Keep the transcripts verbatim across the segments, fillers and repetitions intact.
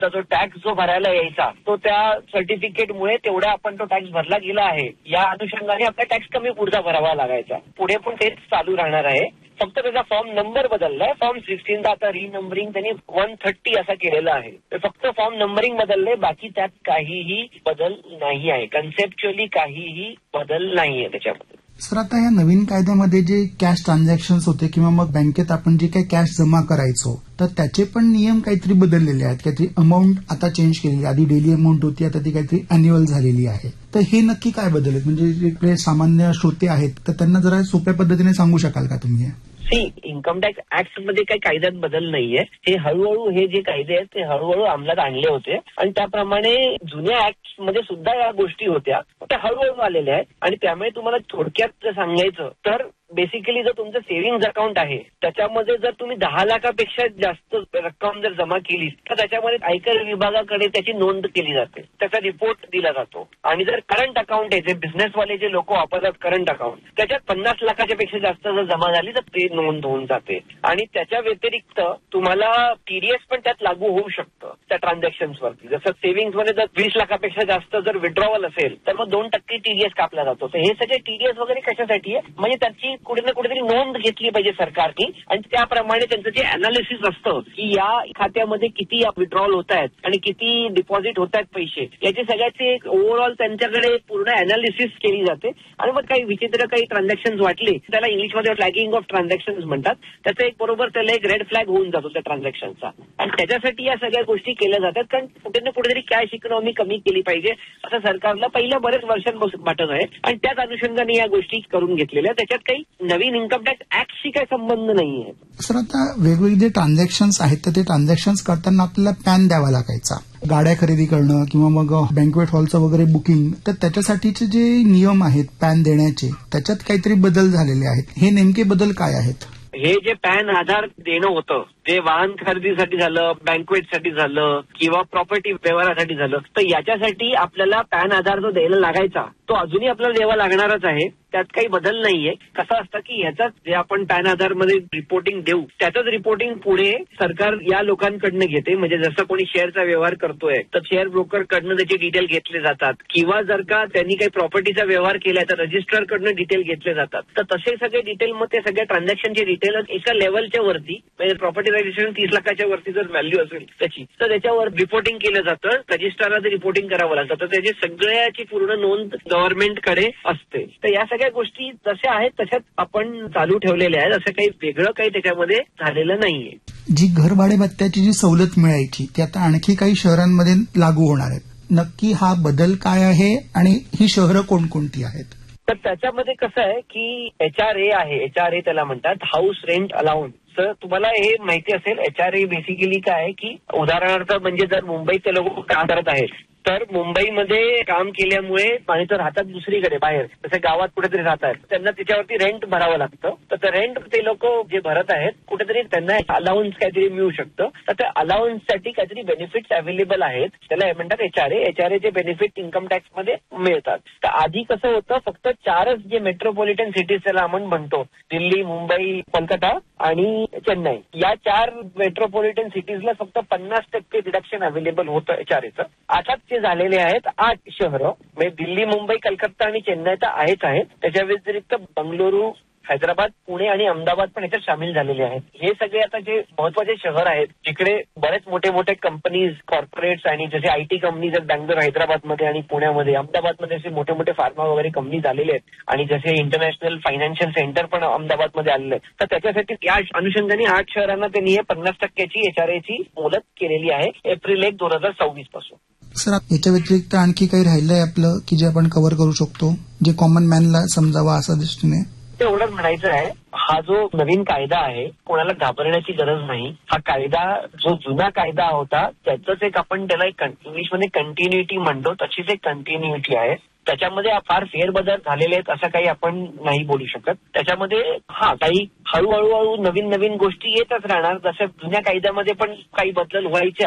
जो टॅक्स जो भरायला यायचा तो त्या सर्टिफिकेटमुळे तेवढा आपण तो टॅक्स भरला गेला आहे या अनुषंगाने आपला टॅक्स कमी पुढचा भरावा लागायचा. पुढे पण तेच चालू राहणार आहे. फक्त त्याचा फॉर्म नंबर बदललाय. फॉर्म सिक्स्टीनचा आता रिनंबरिंग त्यांनी वन थर्टी असा केलेला आहे. फक्त फॉर्म नंबरिंग बदलले, बाकी त्यात काहीही बदल नाही आहे. कन्सेप्च्युअली काहीही बदल नाहीये त्याच्यामध्ये. सर, आता या नवीन कायद्यामध्ये जे कॅश ट्रान्झॅक्शन्स होते किंवा मग बँकेत आपण जे काही कॅश जमा करायचो तर त्याचे पण नियम काहीतरी बदललेले आहेत. काहीतरी अमाऊंट आता चेंज केलेली. आधी डेली अमाऊंट होती, आता ती काहीतरी अॅन्युअल झालेली आहे. तर हे नक्की काय बदल आहेत? म्हणजे जे सामान्य श्रोते आहेत तर त्यांना जरा सोप्या पद्धतीने सांगू शकाल का तुम्ही? सी इन्कम टॅक्स ऍक्ट मध्ये काही कायद्यात बदल नाहीये. हे हळूहळू हे जे कायदे आहेत ते हळूहळू अंमलात आणले होते आणि त्याप्रमाणे जुन्या ऍक्ट मध्ये सुद्धा या गोष्टी होत्या, त्या हळूहळू आलेल्या आहेत. आणि त्यामुळे तुम्हाला थोडक्यात सांगायचं तर बेसिकली जर तुमचं सेव्हिंग्ज अकाउंट आहे त्याच्यामध्ये जर तुम्ही दहा लाखापेक्षा जास्त रक्कम जर जमा केली तर त्याच्यामध्ये आयकर विभागाकडे त्याची नोंद केली जाते, त्याचा रिपोर्ट दिला जातो. आणि जर करंट अकाउंट आहे, जे बिझनेसवाले जे लोक वापरतात करंट अकाउंट, त्याच्यात पन्नास लाखाच्या पेक्षा जास्त जर जमा झाली तर ते नोंद होऊन जाते. आणि त्याच्या व्यतिरिक्त तुम्हाला टीडीएस पण त्यात लागू होऊ शकतं त्या ट्रान्झॅक्शन्सवरती. जसं सेव्हिंग्ज मध्ये जर वीस लाखापेक्षा जास्त जर विड्रॉवल असेल तर मग दोन टक्के टीडीएस कापला जातो. तर हे सगळे टीडीएस वगैरे कशासाठी आहे? म्हणजे त्याची कुठे ना कुठेतरी नोंद घेतली पाहिजे सरकारने आणि त्याप्रमाणे त्यांचं जे अनालिसिस असतं की या खात्यामध्ये किती विड्रॉल होत आहेत आणि किती डिपॉझिट होत आहेत पैसे, याची सगळ्याची एक ओव्हरऑल त्यांच्याकडे पूर्ण अनालिसिस केली जाते. आणि मग काही विचित्र काही ट्रान्झॅक्शन वाटले त्याला इंग्लिशमध्ये फ्लॅगिंग ऑफ ट्रान्झॅक्शन म्हणतात. त्याचा एक बरोबर त्याला एक रेड फ्लॅग होऊन जातो त्या ट्रान्झॅक्शनचा. आणि त्याच्यासाठी या सगळ्या गोष्टी केल्या जातात कारण कुठे ना कुठेतरी कॅश इकॉनॉमी कमी केली पाहिजे असं सरकारला पहिल्या बऱ्याच वर्षांपासून वाटत आहे आणि त्याच अनुषंगाने या गोष्टी करून घेतलेल्या. त्याच्यात काही नवीन इन्कम टॅक्स ऍक्टशी काही संबंध नाहीये. सर, आता वेगवेगळे जे ट्रान्झॅक्शन्स आहेत तर ते ट्रान्झॅक्शन्स करताना आपल्याला पॅन द्यावा लागायचा. गाड्या खरेदी करणं किंवा मग बँकवेट हॉलचं वगैरे बुकिंग, तर त्याच्यासाठीचे जे नियम आहेत पॅन देण्याचे त्याच्यात काहीतरी बदल झालेले आहेत. हे नेमके बदल काय आहेत? हे जे पॅन आधार देणं होतं ते वाहन खरेदीसाठी झालं, बँकवेटसाठी झालं किंवा प्रॉपर्टी व्यवहारासाठी झालं, तर याच्यासाठी आपल्याला पॅन आधार जो द्यायला लागायचा तो अजूनही आपल्याला द्यावा लागणारच आहे. त्यात काही बदल नाहीये. कसं असतं की ह्याचाच जे आपण पॅन आधार मध्ये रिपोर्टिंग देऊ त्याचंच रिपोर्टिंग पुढे सरकार या लोकांकडनं घेते. म्हणजे जसं कोणी शेअरचा व्यवहार करतोय तर शेअर ब्रोकर कडनं त्याचे डिटेल घेतले जातात किंवा जर का त्यांनी काही प्रॉपर्टीचा व्यवहार केलाय तर रजिस्ट्रार कडनं डिटेल घेतले जातात. तर तसे सगळे डिटेल मग ते सगळ्या ट्रान्झॅक्शनचे डिटेल एका लेवलच्या वरती, म्हणजे प्रॉपर्टी रजिस्ट्रेशन तीस लाखाच्या वरती जर व्हॅल्यू असेल त्याची तर त्याच्यावर रिपोर्टिंग केलं जातं. रजिस्ट्रारला ते रिपोर्टिंग करावं लागतं. तर त्याची सगळ्याची पूर्ण नोंद गव्हर्नमेंटकडे असते. तर या सगळ्या गोष्टी जशा आहेत तशाच आपण चालू ठेवलेल्या आहेत. असं काही वेगळं काही त्याच्यामध्ये झालेलं नाहीये. जी घर भाडे भत्त्याची जी सवलत मिळायची ती आता आणखी काही शहरांमध्ये लागू होणार आहे. नक्की हा बदल काय आहे आणि ही शहरं कोणकोणती आहेत? तर त्याच्यामध्ये कसं आहे की एच आर ए आहे, एच आर ए त्याला म्हणतात, हाऊस रेंट अलाउन्स. तर तुम्हाला हे माहिती असेल एच आर ए बेसिकली काय आहे की उदाहरणार्थ म्हणजे जर मुंबईचे लोक काम करत आहेत तर मुंबईमध्ये काम केल्यामुळे आणि तर राहतात दुसरीकडे बाहेर, जसे गावात कुठेतरी राहतात, त्यांना त्याच्यावरती रेंट भरावं लागतं. तर ते रेंट ते लोक जे भरत आहेत कुठेतरी त्यांना अलाउन्स काहीतरी मिळू शकतं. तर त्या अलाउन्ससाठी काहीतरी बेनिफिट्स अवेलेबल आहेत. त्याला म्हणतात H R A. H R एचे benefit income tax मध्ये मिळतात. तर आधी कसं होतं, फक्त चारच जे मेट्रोपॉलिटन सिटीज त्याला आपण म्हणतो, दिल्ली, मुंबई, कोलकाता आणि चेन्नई, या चार मेट्रोपॉलिटन सिटीजला फक्त पन्नास टक्के डिडक्शन अवेलेबल होतं एच आर एचं. आता ते झालेले आहेत आठ शहरं, म्हणजे दिल्ली, मुंबई, कलकत्ता आणि चेन्नई तर आहेच आहेत. त्याच्या व्यतिरिक्त बंगळुरू, हैदराबाद, पुणे आणि अहमदाबाद पण याच्यात सामील झालेले आहेत. हे सगळे आता जे महत्वाचे शहर आहेत जिकडे बरेच मोठे मोठे कंपनीज, कॉर्पोरेट्स आणि जसे आयटी कंपनीज आहेत बँगलोर, हैदराबादमध्ये आणि पुण्यामध्ये, अहमदाबादमध्ये असे मोठे मोठे फार्मा वगैरे कंपनीज आलेले आहेत आणि जसे इंटरनॅशनल फायनान्शियल सेंटर पण अहमदाबादमध्ये आलेले आहेत. तर त्याच्यासाठी या अनुषंगाने आठ शहरांना त्यांनी हे पन्नास टक्क्याची एचआरएची मुदत केलेली आहे एप्रिल एक दोन हजार सव्वीस पासून. सर, याच्या व्यतिरिक्त आणखी काही राहिलंय आपलं की जे आपण कव्हर करू शकतो, जे कॉमन मॅनला समजावा असा दृष्टीने? एवढंच म्हणायचं आहे, हा जो नवीन कायदा आहे कोणाला घाबरण्याची गरज नाही. हा कायदा जो जुना कायदा होता त्याचंच एक आपण त्याला एक इंग्लिशमध्ये कंटिन्युटी म्हणतो, तशीच एक कंटिन्युटी आहे. त्याच्यामध्ये फार फेरबदल झालेले आहेत असं काही आपण नाही बोलू शकत. त्याच्यामध्ये हा काही हळूहळू नवीन नवीन गोष्टी येतच राहणार. जसं जुन्या कायद्यामध्ये पण काही बदल व्हायच्या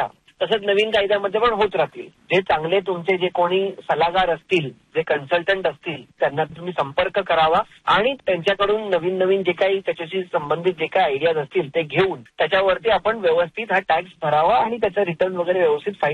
तसंच नवीन कायद्यामध्ये पण होत राहतील. जे चांगले तुमचे जे कोणी सल्लागार असतील, जे कन्सल्टंट असतील, त्यांना तुम्ही संपर्क करावा आणि त्यांच्याकडून नवीन नवीन जे काही त्याच्याशी संबंधित जे काही आयडियाज असतील ते घेऊन त्याच्यावरती आपण व्यवस्थित हा टॅक्स भरावा आणि त्याचा रिटर्न वगैरे व्यवस्थित फाईल